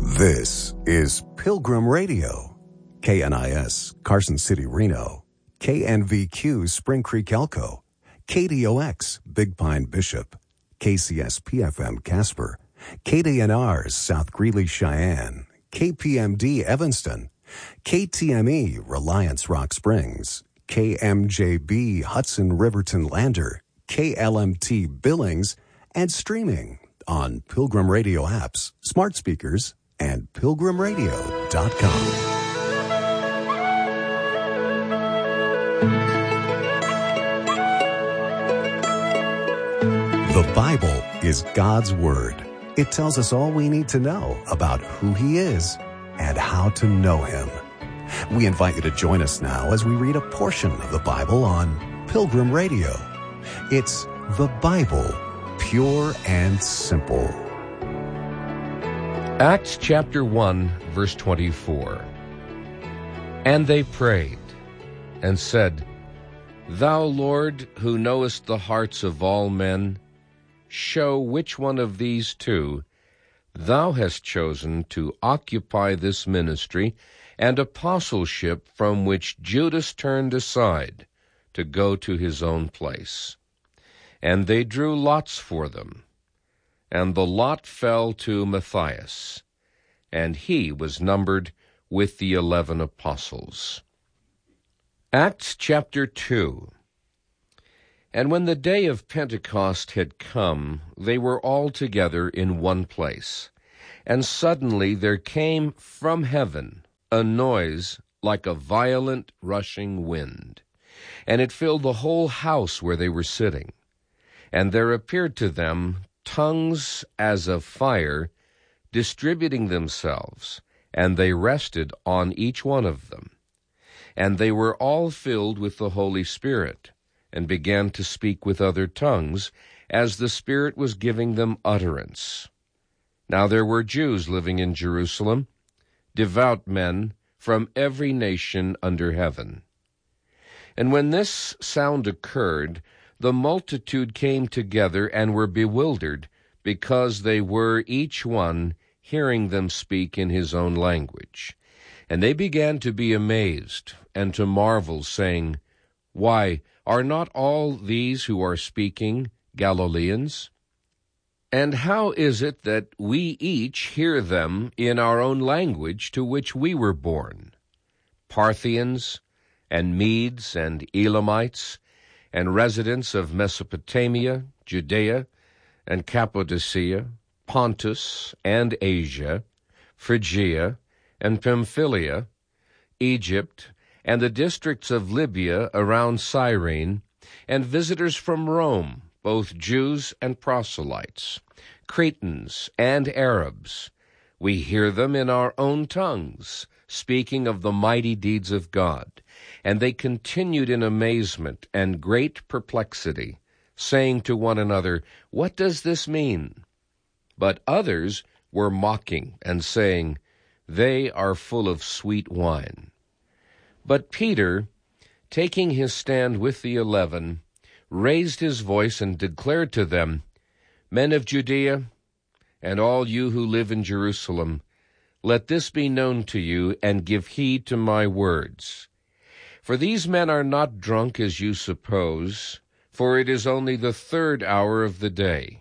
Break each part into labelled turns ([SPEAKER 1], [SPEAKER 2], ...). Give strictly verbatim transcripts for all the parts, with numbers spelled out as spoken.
[SPEAKER 1] This is Pilgrim Radio, K N I S, Carson City, Reno, K N V Q, Spring Creek, Elko, K D O X, Big Pine, Bishop, K C S P F M, Casper, K D N R, South Greeley, Cheyenne, K P M D, Evanston, K T M E, Reliance, Rock Springs, K M J B, Hudson, Riverton, Lander, K L M T, Billings, and streaming on Pilgrim Radio apps, smart speakers, and pilgrim radio dot com. The Bible is God's Word. It tells us all we need to know about who He is and how to know Him. We invite you to join us now as we read a portion of the Bible on Pilgrim Radio. It's the Bible, pure and simple.
[SPEAKER 2] Acts chapter one, verse twenty-four. And they prayed and said, Thou, Lord, who knowest the hearts of all men, show which one of these two Thou hast chosen to occupy this ministry and apostleship from which Judas turned aside to go to his own place. And they drew lots for them. And the lot fell to Matthias, and he was numbered with the eleven apostles. Acts chapter two. And when the day of Pentecost had come, they were all together in one place. And suddenly there came from heaven a noise like a violent rushing wind, and it filled the whole house where they were sitting. And there appeared to them tongues as of fire, distributing themselves, and they rested on each one of them. And they were all filled with the Holy Spirit, and began to speak with other tongues, as the Spirit was giving them utterance. Now there were Jews living in Jerusalem, devout men from every nation under heaven. And when this sound occurred, the multitude came together and were bewildered, because they were each one hearing them speak in his own language. And they began to be amazed and to marvel, saying, Why, are not all these who are speaking Galileans? And how is it that we each hear them in our own language to which we were born? Parthians, and Medes, and Elamites, and residents of Mesopotamia, Judea, and Cappadocia, Pontus, and Asia, Phrygia, and Pamphylia, Egypt, and the districts of Libya around Cyrene, and visitors from Rome, both Jews and proselytes, Cretans and Arabs. We hear them in our own tongues, speaking of the mighty deeds of God. And they continued in amazement and great perplexity, saying to one another, What does this mean? But others were mocking and saying, They are full of sweet wine. But Peter, taking his stand with the eleven, raised his voice and declared to them, Men of Judea, and all you who live in Jerusalem, let this be known to you, and give heed to my words. For these men are not drunk as you suppose, for it is only the third hour of the day.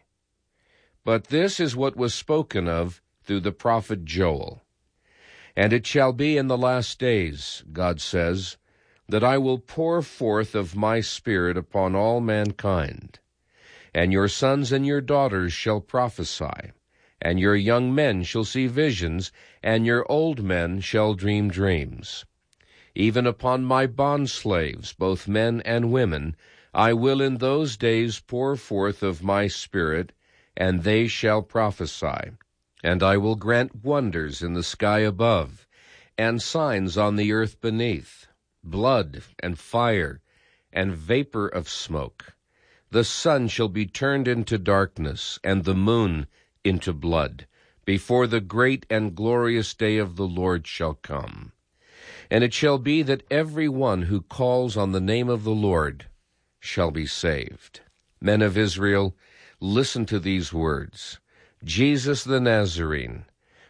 [SPEAKER 2] But this is what was spoken of through the prophet Joel. And it shall be in the last days, God says, that I will pour forth of my Spirit upon all mankind. And your sons and your daughters shall prophesy, and your young men shall see visions, and your old men shall dream dreams. Even upon my bondslaves, both men and women, I will in those days pour forth of my Spirit, and they shall prophesy. And I will grant wonders in the sky above, and signs on the earth beneath, blood and fire, and vapor of smoke. The sun shall be turned into darkness, and the moon into blood, before the great and glorious day of the Lord shall come. And it shall be that every one who calls on the name of the Lord shall be saved. Men of Israel, listen to these words. Jesus the Nazarene,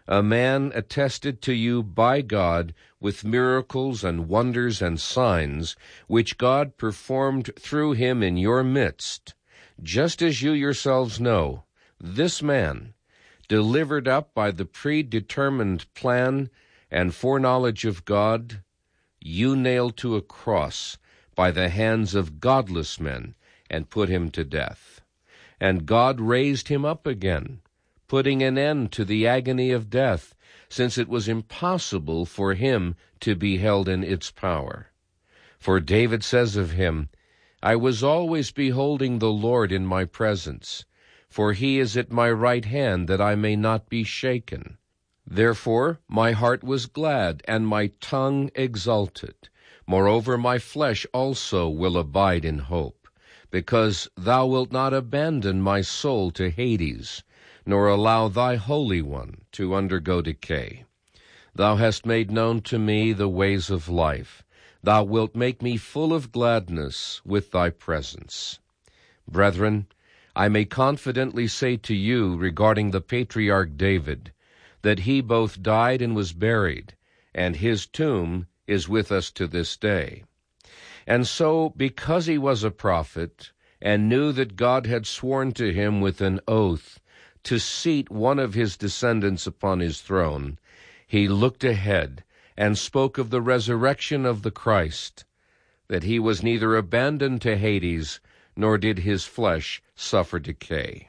[SPEAKER 2] a man attested to you by God with miracles and wonders and signs, which God performed through him in your midst, just as you yourselves know, this man, delivered up by the predetermined plan and foreknowledge of God, you nailed to a cross by the hands of godless men and put him to death. And God raised him up again, putting an end to the agony of death, since it was impossible for him to be held in its power. For David says of him, I was always beholding the Lord in my presence, for he is at my right hand, that I may not be shaken. Therefore my heart was glad, and my tongue exulted. Moreover, my flesh also will abide in hope, because thou wilt not abandon my soul to Hades, nor allow thy Holy One to undergo decay. Thou hast made known to me the ways of life. Thou wilt make me full of gladness with thy presence. Brethren, I may confidently say to you regarding the patriarch David, that he both died and was buried, and his tomb is with us to this day. And so, because he was a prophet, and knew that God had sworn to him with an oath to seat one of his descendants upon his throne, he looked ahead and spoke of the resurrection of the Christ, that he was neither abandoned to Hades, nor did his flesh suffer decay.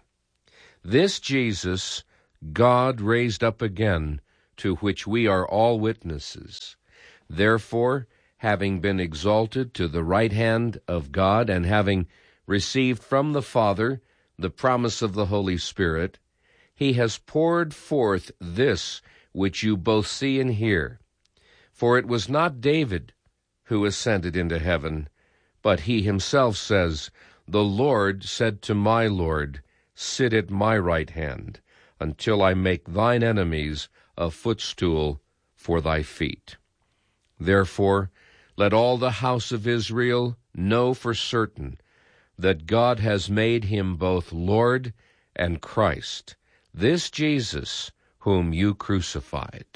[SPEAKER 2] This Jesus God raised up again, to which we are all witnesses. Therefore, having been exalted to the right hand of God, and having received from the Father the promise of the Holy Spirit, he has poured forth this which you both see and hear. For it was not David who ascended into heaven, but he himself says, The Lord said to my Lord, Sit at my right hand, until I make thine enemies a footstool for thy feet. Therefore, let all the house of Israel know for certain that God has made him both Lord and Christ, this Jesus whom you crucified.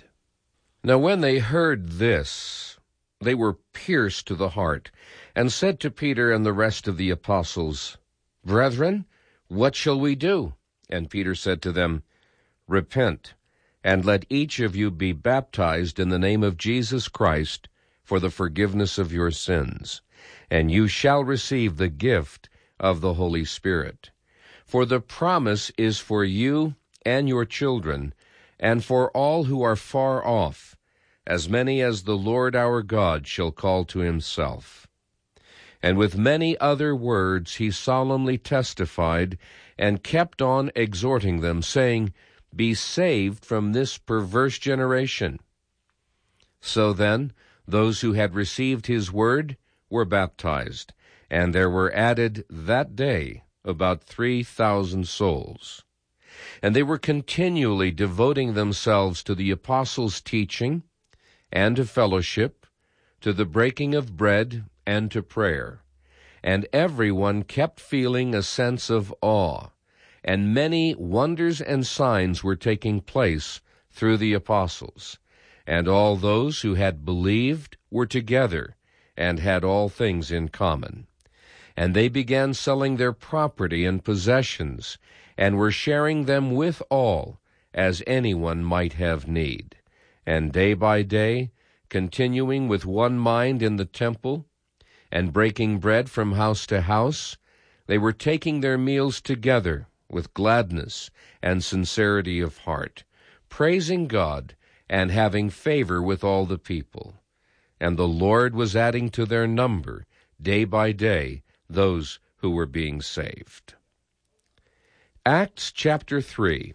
[SPEAKER 2] Now when they heard this, they were pierced to the heart, and said to Peter and the rest of the apostles, Brethren, what shall we do? And Peter said to them, Repent, and let each of you be baptized in the name of Jesus Christ for the forgiveness of your sins, and you shall receive the gift of the Holy Spirit. For the promise is for you and your children, and for all who are far off, as many as the Lord our God shall call to himself. And with many other words he solemnly testified, and kept on exhorting them, saying, Be saved from this perverse generation. So then, those who had received his word were baptized, and there were added that day about three thousand souls. And they were continually devoting themselves to the apostles' teaching, and to fellowship, to the breaking of bread, and to prayer. And everyone kept feeling a sense of awe, and many wonders and signs were taking place through the apostles. And all those who had believed were together, and had all things in common. And they began selling their property and possessions, and were sharing them with all, as anyone might have need. And day by day, continuing with one mind in the temple, and breaking bread from house to house, they were taking their meals together with gladness and sincerity of heart, praising God and having favor with all the people. And the Lord was adding to their number, day by day, those who were being saved. Acts chapter three.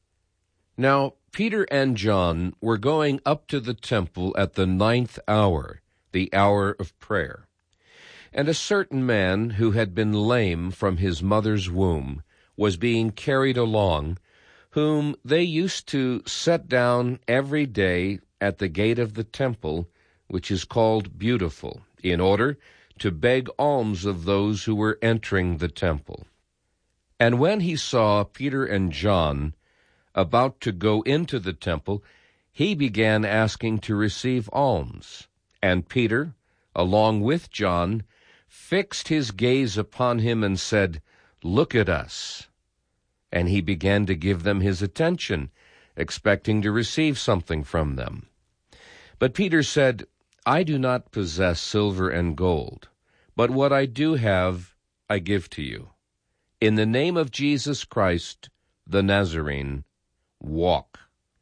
[SPEAKER 2] Now Peter and John were going up to the temple at the ninth hour, the hour of prayer. And a certain man who had been lame from his mother's womb was being carried along, whom they used to set down every day at the gate of the temple, which is called Beautiful, in order to beg alms of those who were entering the temple. And when he saw Peter and John, about to go into the temple, he began asking to receive alms. And Peter, along with John, fixed his gaze upon him and said, "Look at us." And he began to give them his attention, expecting to receive something from them. But Peter said, "I do not possess silver and gold, but what I do have I give to you. In the name of Jesus Christ, the Nazarene, walk."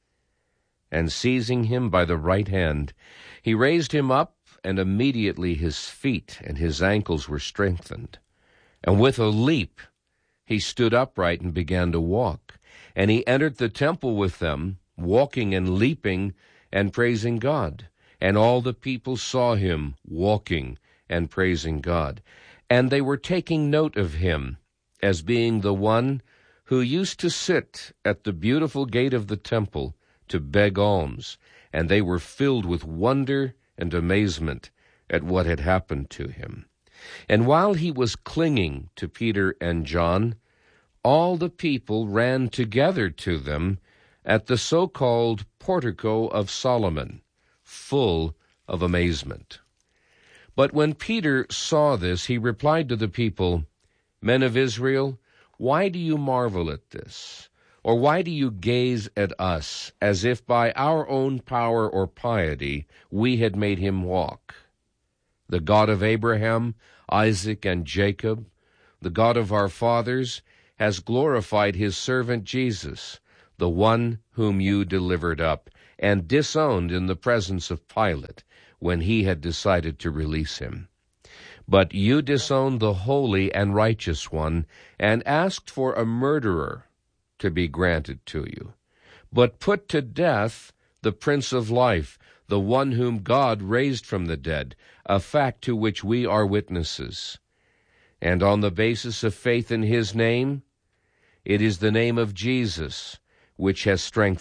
[SPEAKER 2] And seizing him by the right hand, he raised him up, and immediately his feet and his ankles were strengthened. And with a leap he stood upright and began to walk. And he entered the temple with them, walking and leaping and praising God. And all the people saw him walking and praising God. And they were taking note of him as being the one who used to sit at the beautiful gate of the temple to beg alms. And they were filled with wonder and amazement at what had happened to him. And while he was clinging to Peter and John, all the people ran together to them at the so-called Portico of Solomon, full of amazement. But when Peter saw this, he replied to the people, "Men of Israel, why do you marvel at this? Or why do you gaze at us as if by our own power or piety we had made him walk? The God of Abraham, Isaac, and Jacob, the God of our fathers, has glorified his servant Jesus, the one whom you delivered up and disowned in the presence of Pilate when he had decided to release him. But you disowned the holy and righteous one and asked for a murderer to be granted to you, but put to death the Prince of Life, the one whom God raised from the dead, a fact to which we are witnesses. And on the basis of faith in his name, it is the name of Jesus which has strengthened